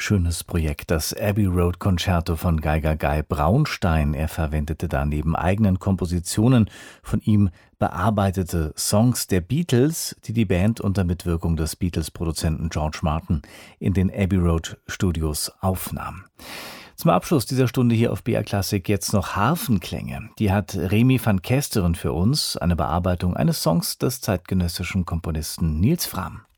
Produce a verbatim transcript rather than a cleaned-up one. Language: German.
Schönes Projekt, das Abbey Road Concerto von Geiger Guy Braunstein. Er verwendete da neben eigenen Kompositionen von ihm bearbeitete Songs der Beatles, die die Band unter Mitwirkung des Beatles-Produzenten George Martin in den Abbey Road Studios aufnahm. Zum Abschluss dieser Stunde hier auf B R Klassik jetzt noch Harfenklänge. Die hat Remy van Kesteren für uns, eine Bearbeitung eines Songs des zeitgenössischen Komponisten Nils Frahm.